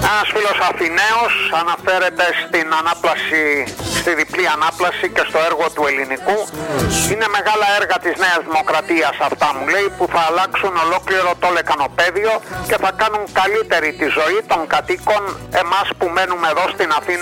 Ένας φίλος Αθηναίος αναφέρεται στην ανάπλαση, στη διπλή ανάπλαση και στο έργο του ελληνικού. Είναι μεγάλα έργα της Νέας Δημοκρατίας αυτά, μου λέει, που θα αλλάξουν ολόκληρο το λεκανοπέδιο και θα κάνουν καλύτερη τη ζωή των κατοίκων, εμάς που μένουμε εδώ στην Αθήνα